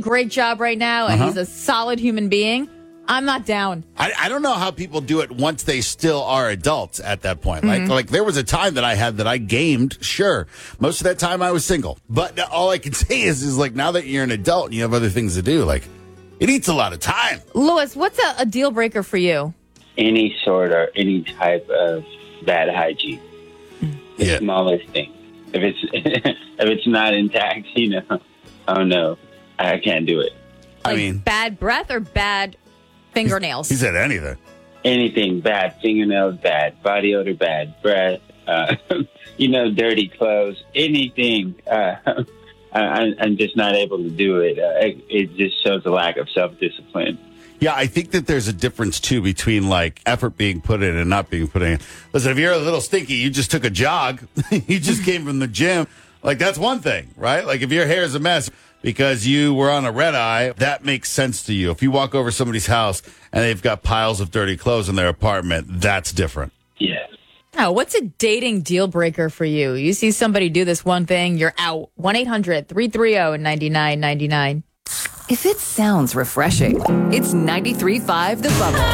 great job right now and he's a solid human being, I'm not down. I don't know how people do it once they still are adults at that point. Like there was a time that I had that I gamed. Sure. Most of that time I was single. But all I can say is like now that you're an adult and you have other things to do, like it eats a lot of time. Lewis, what's a deal breaker for you? Any sort or any type of bad hygiene. The smallest thing. If it's if it's not intact, oh no, I can't do it. Like, I mean, bad breath or bad fingernails? He said anything. Anything bad, fingernails bad, body odor bad, breath, dirty clothes, anything. I'm just not able to do it. It just shows a lack of self-discipline. Yeah, I think that there's a difference, too, between, like, effort being put in and not being put in. Listen, if you're a little stinky, you just took a jog, you just came from the gym, like, that's one thing, right? Like, if your hair is a mess because you were on a red eye, that makes sense to you. If you walk over somebody's house and they've got piles of dirty clothes in their apartment, that's different. Yeah. Oh, what's a dating deal breaker for you? You see somebody do this one thing, you're out. 1-800-330-9999. If it sounds refreshing, it's 93.5 The Bubble.